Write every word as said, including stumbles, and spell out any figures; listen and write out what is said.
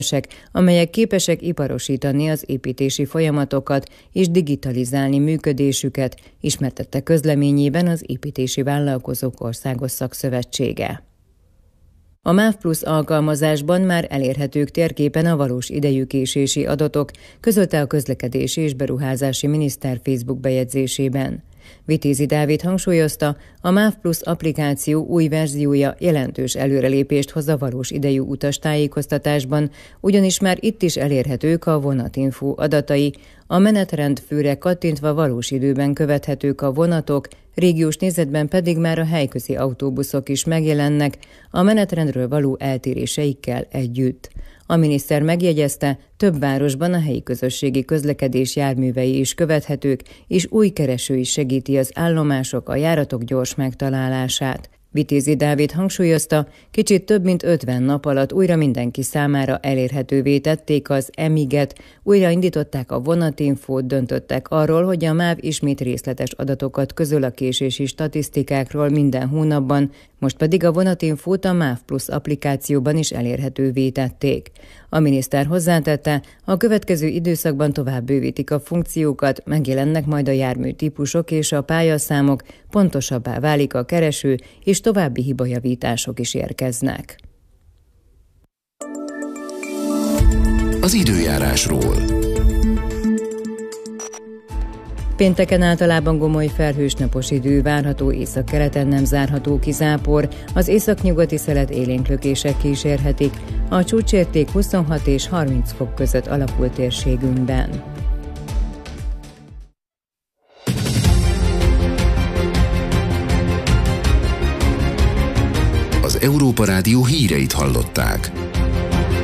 amelyek képesek iparosítani az építési folyamatokat és digitalizálni működésüket, ismertette közleményében az Építési Vállalkozók Országos Szakszövetsége. A MÁV Plusz alkalmazásban már elérhetők térképen a valós idejű késési adatok, közölte a közlekedési és beruházási miniszter Facebook bejegyzésében. Vitézi Dávid hangsúlyozta, a MÁV Plusz applikáció új verziója jelentős előrelépést hoz a valós idejű utastájékoztatásban, ugyanis már itt is elérhetők a vonatinfó adatai, a menetrendfőre kattintva valós időben követhetők a vonatok, régiós nézetben pedig már a helyközi autóbuszok is megjelennek a menetrendről való eltéréseikkel együtt. A miniszter megjegyezte, több városban a helyi közösségi közlekedés járművei is követhetők, és új kereső is segíti az állomások, a járatok gyors megtalálását. Vitézi Dávid hangsúlyozta, kicsit több mint ötven nap alatt újra mindenki számára elérhetővé tették az emiget, újra indították a vonatinfót, döntöttek arról, hogy a MÁV ismét részletes adatokat közöl a késési statisztikákról minden hónapban, most pedig a vonatinfót a MÁV Plusz applikációban is elérhetővé tették. A miniszter hozzátette, a következő időszakban tovább bővítik a funkciókat, megjelennek majd a járműtípusok és a pályaszámok, pontosabbá válik a kereső, és további hibajavítások is érkeznek. Az időjárásról. Pénteken általában gomoly felhős napos idő várható, északkeleten nem zárható ki zápor, az északnyugati szelet élénklökések kísérhetik, a csúcsérték huszonhat és harminc fok között alakul térségünkben. Az Európa Rádió híreit hallották.